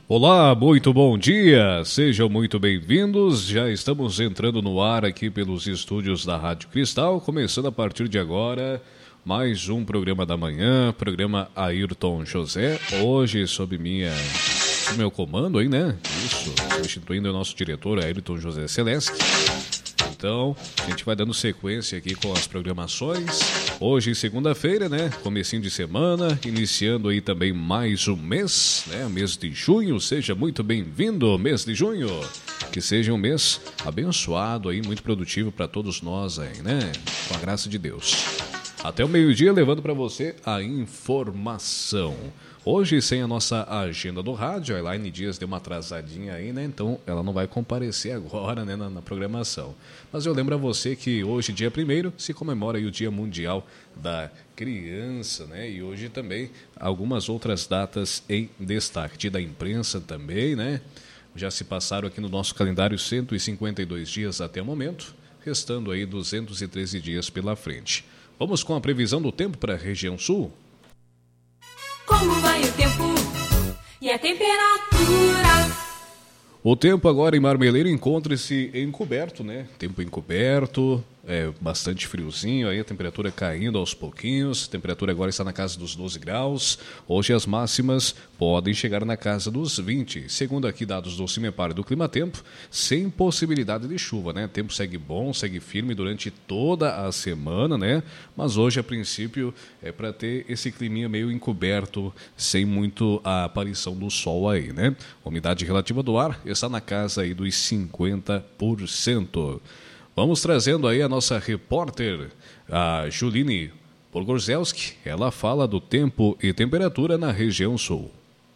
Olá, muito bom dia, sejam muito bem-vindos, já estamos entrando no ar aqui pelos estúdios da Rádio Cristal, começando a partir de agora mais um programa da manhã, programa Ayrton José, hoje sob meu comando aí, né? Isso, substituindo o nosso diretor Ayrton José Celeste. Então, a gente vai dando sequência aqui com as programações. Hoje, segunda-feira, né? Comecinho de semana, iniciando aí também mais um mês, né? Mês de junho. Seja muito bem-vindo, mês de junho. Que seja um mês abençoado aí, muito produtivo para todos nós aí, né? Com a graça de Deus. Até o meio-dia, levando para você a informação. Hoje, sem a nossa agenda do rádio, a Elaine Dias deu uma atrasadinha aí, né? Então, ela não vai comparecer agora, né, na programação. Mas eu lembro a você que hoje, dia 1º, se comemora aí o Dia Mundial da Criança, né? E hoje também algumas outras datas em destaque. Dia da imprensa também, né? Já se passaram aqui no nosso calendário 152 dias até o momento, restando aí 213 dias pela frente. Vamos com a previsão do tempo para a região sul? Como vai o tempo e a temperatura? O tempo agora em Marmeleiro encontra-se encoberto, né? Tempo encoberto, bastante friozinho, aí a temperatura caindo aos pouquinhos. A temperatura agora está na casa dos 12 graus. Hoje as máximas podem chegar na casa dos 20. Segundo aqui dados do CIMEPAR do Climatempo, sem possibilidade de chuva, né? O tempo segue bom, segue firme durante toda a semana, né? Mas hoje, a princípio, é para ter esse climinha meio encoberto, sem muito a aparição do sol aí, né? A umidade relativa do ar está na casa aí dos 50%. Vamos trazendo aí a nossa repórter, a Juline Pogorzelski. Ela fala do tempo e temperatura na região sul.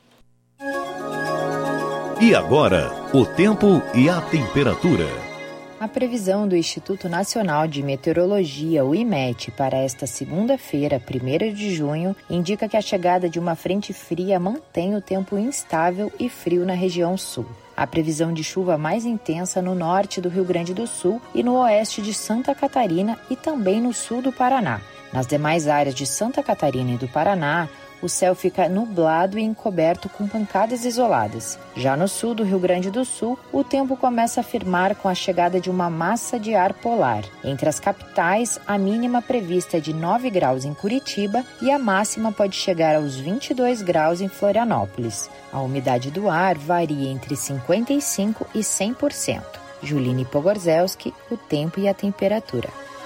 E agora, o tempo e a temperatura. A previsão do Instituto Nacional de Meteorologia, o IMET, para esta segunda-feira, 1º de junho, indica que a chegada de uma frente fria mantém o tempo instável e frio na região sul. A previsão de chuva mais intensa no norte do Rio Grande do Sul e no oeste de Santa Catarina e também no sul do Paraná. Nas demais áreas de Santa Catarina e do Paraná, o céu fica nublado e encoberto com pancadas isoladas. Já no sul do Rio Grande do Sul, o tempo começa a firmar com a chegada de uma massa de ar polar. Entre as capitais, a mínima prevista é de 9 graus em Curitiba e a máxima pode chegar aos 22 graus em Florianópolis. A umidade do ar varia entre 55% e 100%. Juline Pogorzelski, o tempo e a temperatura.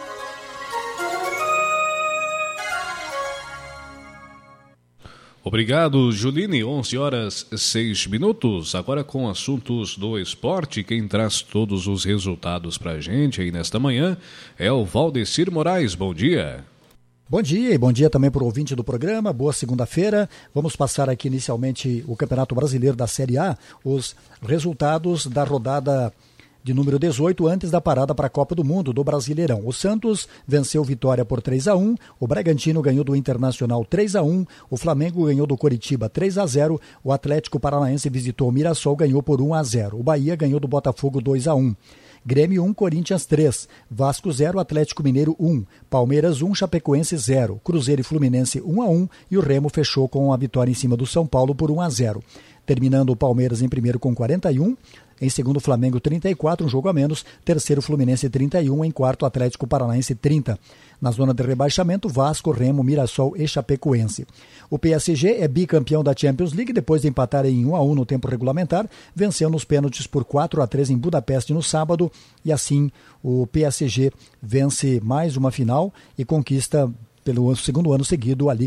Obrigado, Juline. 11h06. Agora com assuntos do esporte, quem traz todos os resultados para a gente aí nesta manhã é o Valdecir Moraes. Bom dia. Bom dia e bom dia também para o ouvinte do programa. Boa segunda-feira. Vamos passar aqui inicialmente o Campeonato Brasileiro da Série A, os resultados da rodada de número 18, antes da parada para a Copa do Mundo do Brasileirão. O Santos venceu Vitória por 3-1, o Bragantino ganhou do Internacional 3-1, o Flamengo ganhou do Coritiba 3-0, o Atlético Paranaense visitou o Mirassol, ganhou por 1-0, o Bahia ganhou do Botafogo 2-1. Grêmio 1, Corinthians 3, Vasco 0, Atlético Mineiro 1, Palmeiras 1, Chapecoense 0, Cruzeiro e Fluminense 1-1 e o Remo fechou com a vitória em cima do São Paulo por 1-0. Terminando o Palmeiras em primeiro com 41, em segundo Flamengo 34, um jogo a menos, terceiro Fluminense 31, em quarto Atlético Paranaense 30. Na zona de rebaixamento, Vasco, Remo, Mirassol e Chapecoense. O PSG é bicampeão da Champions League, depois de empatar em 1-1 no tempo regulamentar, venceu nos pênaltis por 4-3 em Budapeste no sábado, e assim o PSG vence mais uma final e conquista pelo segundo ano seguido a Liga